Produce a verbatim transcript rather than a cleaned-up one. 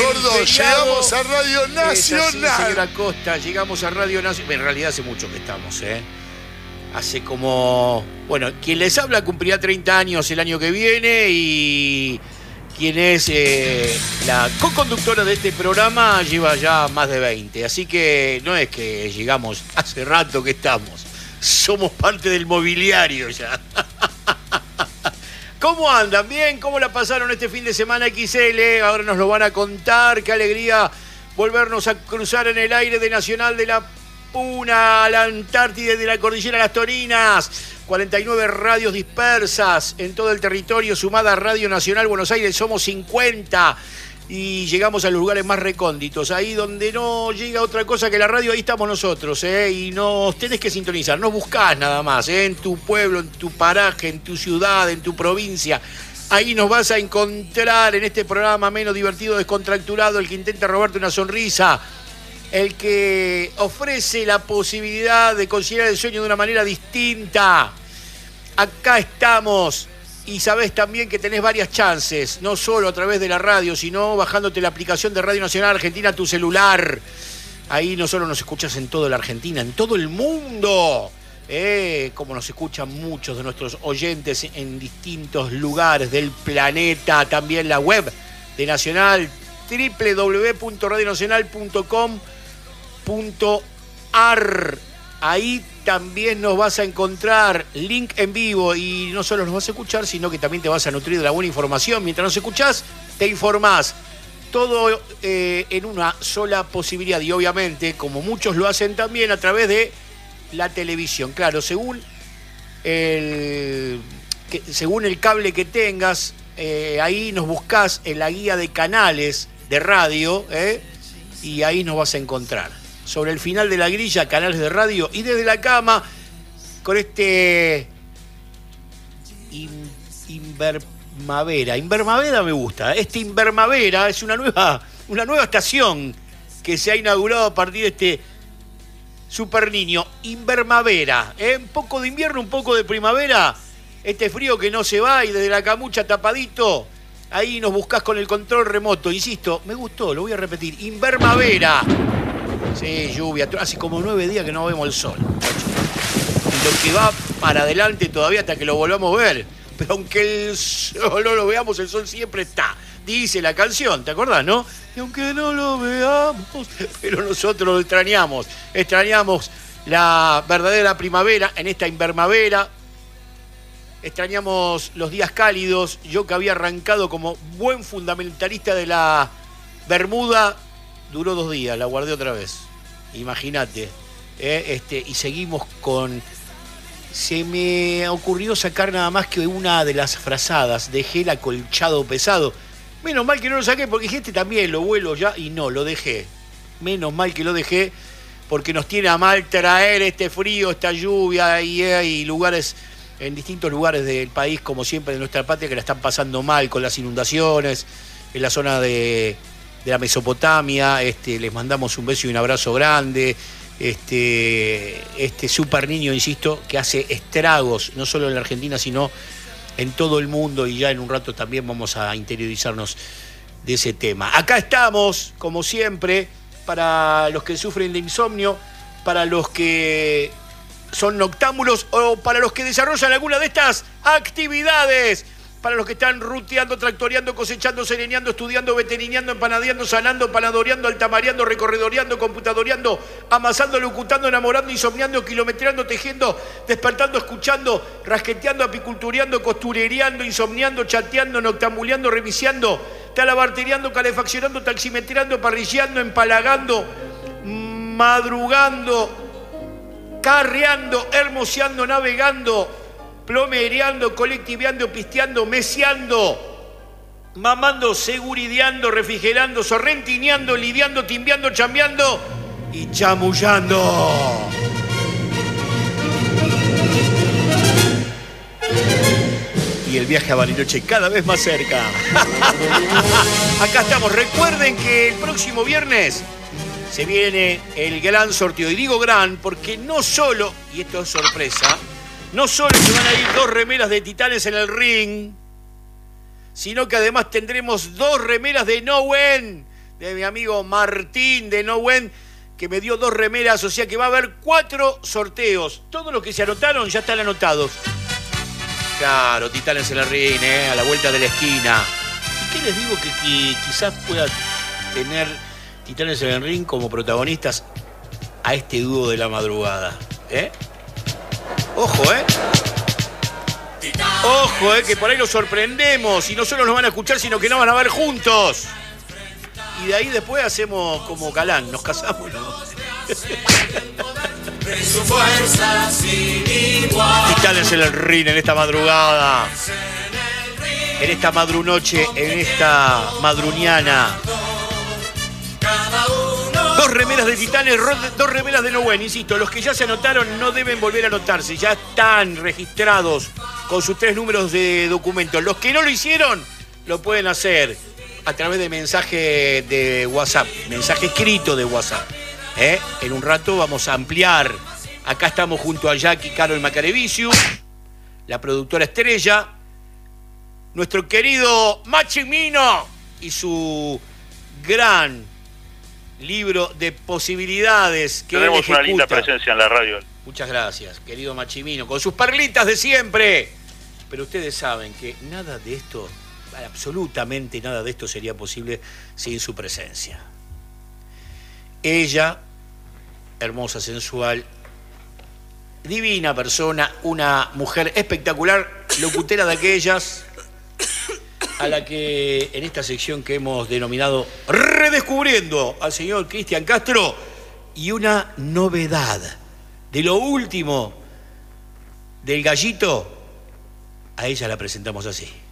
gordo, llegamos a Radio Nacional. Es así, señora Costa, llegamos a Radio Nacional. En realidad hace mucho que estamos, ¿eh? Hace como... Bueno, quien les habla cumplirá treinta años el año que viene y quien es eh, la co-conductora de este programa lleva ya más de veinte. Así que no es que llegamos hace rato que estamos. Somos parte del mobiliario ya. ¿Cómo andan? ¿Bien? ¿Cómo la pasaron este fin de semana equis ele? Ahora nos lo van a contar. Qué alegría volvernos a cruzar en el aire de Nacional de la Puna a la Antártida y de la Cordillera Las Torinas. cuarenta y nueve radios dispersas en todo el territorio, sumada a Radio Nacional Buenos Aires, somos cincuenta. Y llegamos a los lugares más recónditos, ahí donde no llega otra cosa que la radio, ahí estamos nosotros, ¿eh? Y nos tenés que sintonizar, nos buscás nada más, ¿eh? En tu pueblo, en tu paraje, en tu ciudad, en tu provincia. Ahí nos vas a encontrar en este programa menos divertido, descontracturado, el que intenta robarte una sonrisa, el que ofrece la posibilidad de considerar el sueño de una manera distinta. Acá estamos. Y sabés también que tenés varias chances, no solo a través de la radio, sino bajándote la aplicación de Radio Nacional Argentina a tu celular. Ahí no solo nos escuchas en toda la Argentina, en todo el mundo. Eh, como nos escuchan muchos de nuestros oyentes en distintos lugares del planeta. También la web de Nacional, doble u doble u doble u punto radio nacional punto com punto a r. Ahí también nos vas a encontrar link en vivo y no solo nos vas a escuchar, sino que también te vas a nutrir de la buena información. Mientras nos escuchás, te informás. Todo eh, en una sola posibilidad y obviamente, como muchos lo hacen también, a través de la televisión. Claro, según el, que, según el cable que tengas, eh, ahí nos buscás en la guía de canales de radio eh, y ahí nos vas a encontrar. Sobre el final de la grilla, canales de radio y desde la cama, con este in, Invermavera. Invermavera me gusta. Este Invermavera es una nueva, una nueva estación que se ha inaugurado a partir de este super niño. Invermavera. ¿eh? Un poco de invierno, un poco de primavera. Este frío que no se va y desde la camucha tapadito. Ahí nos buscás con el control remoto. Insisto, me gustó, lo voy a repetir. Invermavera. Sí, lluvia, hace como nueve días que no vemos el sol. Y lo que va para adelante todavía hasta que lo volvamos a ver. Pero aunque el sol no lo veamos, el sol siempre está. Dice la canción, ¿te acordás, no? Y aunque no lo veamos, pero nosotros lo extrañamos. Extrañamos la verdadera primavera en esta invermavera. Extrañamos los días cálidos. Yo que había arrancado como buen fundamentalista de la Bermuda, duró dos días, la guardé otra vez. Imagínate. ¿eh? Este, y seguimos con... Se me ocurrió sacar nada más que una de las frazadas. Dejé el acolchado pesado. Menos mal que no lo saqué, porque dije, este también lo vuelo ya. Y no, lo dejé. Menos mal que lo dejé, porque nos tiene a mal traer este frío, esta lluvia. Y hay lugares, en distintos lugares del país, como siempre de nuestra patria, que la están pasando mal con las inundaciones. En la zona de... de la Mesopotamia, este, les mandamos un beso y un abrazo grande. Este, este super niño, insisto, que hace estragos, no solo en la Argentina, sino en todo el mundo, y ya en un rato también vamos a interiorizarnos de ese tema. Acá estamos, como siempre, para los que sufren de insomnio, para los que son noctámbulos o para los que desarrollan alguna de estas actividades. Para los que están ruteando, tractoreando, cosechando, sereneando, estudiando, veterineando, empanadeando, sanando, panadoreando, altamareando, recorredoreando, computadoreando, amasando, locutando, enamorando, insomniando, kilometreando, tejiendo, despertando, escuchando, rasqueteando, apicultureando, costurereando, insomniando, chateando, noctambuleando, reviciando, talabartereando, calefaccionando, taximetreando, parrilleando, empalagando, madrugando, carreando, hermoseando, navegando, plomereando, colectiveando, pisteando, meseando, mamando, segurideando, refrigerando, sorrentineando, lidiando, timbeando, chambeando y chamullando. Y el viaje a Bariloche cada vez más cerca. Acá estamos. Recuerden que el próximo viernes se viene el gran sorteo. Y digo gran porque no solo, y esto es sorpresa, no solo se van a ir dos remeras de Titanes en el ring, sino que además tendremos dos remeras de Nowen. de mi amigo Martín de Nowen, que me dio dos remeras, o sea que va a haber cuatro sorteos. Todos los que se anotaron ya están anotados. Claro, Titanes en el ring, ¿eh? A la vuelta de la esquina. ¿Y qué les digo que, que quizás pueda tener Titanes en el ring como protagonistas a este dúo de la madrugada? ¿Eh? Ojo, ¿eh? Ojo, ¿eh? Que por ahí los sorprendemos y no solo nos van a escuchar, sino que nos van a ver juntos. Y de ahí después hacemos como Calán, nos casamos, ¿no? Titanes en el ring en esta madrugada, en esta madrunoche, en esta madruniana. Dos remeras de Titanes, dos remeras de Nowen. Insisto, los que ya se anotaron no deben volver a anotarse, ya están registrados con sus tres números de documento. Los que no lo hicieron lo pueden hacer a través de mensaje de WhatsApp, mensaje escrito de WhatsApp. ¿Eh? En un rato vamos a ampliar. Acá estamos junto a Jackie Carol Macarevicius, la productora estrella, nuestro querido Machimino y su gran libro de posibilidades que tenemos él una linda presencia en la radio. Muchas gracias, querido Machimino, con sus perlitas de siempre. Pero ustedes saben que nada de esto, absolutamente nada de esto sería posible sin su presencia. Ella, hermosa, sensual, divina persona, una mujer espectacular, locutera de aquellas, a la que en esta sección que hemos denominado Redescubriendo al señor Cristian Castro, y una novedad de lo último del Gallito, a ella la presentamos así.